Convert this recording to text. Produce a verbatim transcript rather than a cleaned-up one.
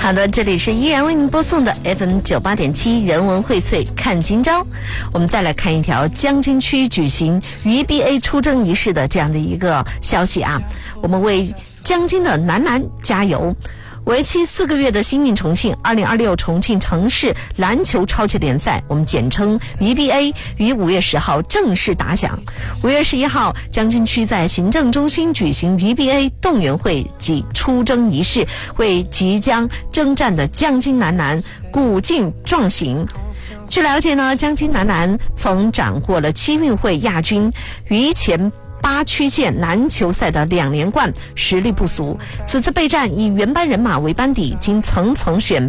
好的，这里是依然为您播送的 F M 九八点七人文荟萃看今朝。我们再来看一条江津区举行 V B A 出征仪式的这样的一个消息啊，我们为江津的男篮加油。为期四个月的新运重庆二零二六重庆城市篮球超级联赛，我们简称 V B A， 于五月十号正式打响。五月十一号，江津区在行政中心举行 V B A 动员会及出征仪式，为即将征战的江津男篮鼓劲壮行。据了解呢，江津男篮曾斩获了七运会亚军，于前八区县篮球赛的两连冠，实力不俗。此次备战以原班人马为班底，经层层选